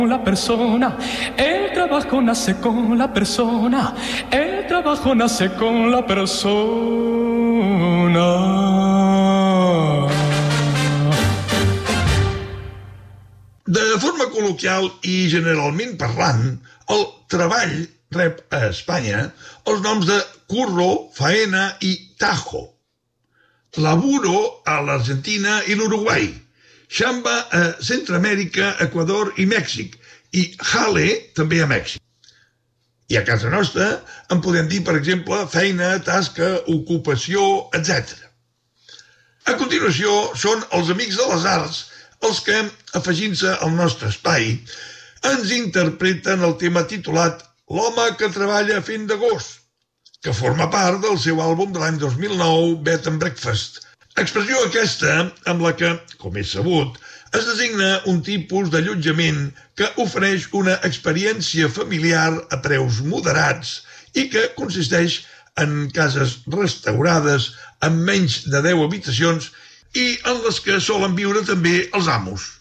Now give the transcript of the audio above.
La persona, el trabajo nace con la persona, el trabajo nace con la persona. De forma col·loquial i generalment parlant, el treball rep a Espanya els noms de curro, faena i tajo. Laburo a l'Argentina i l'Uruguai. Xamba a Centroamèrica, Equador i Mèxic, i jale també a Mèxic. I a casa nostra en podem dir, per exemple, feina, tasca, ocupació, etc. A continuació, són els amics de les arts els que, afegint-se al nostre espai, ens interpreten el tema titulat L'home que treballa fent de gos, que forma part del seu àlbum de l'any 2009, Bed and Breakfast. Expressió aquesta amb la que, com és sabut, es designa un tipus d'allotjament que ofereix una experiència familiar a preus moderats i que consisteix en cases restaurades amb menys de 10 habitacions i en les que solen viure també els amos.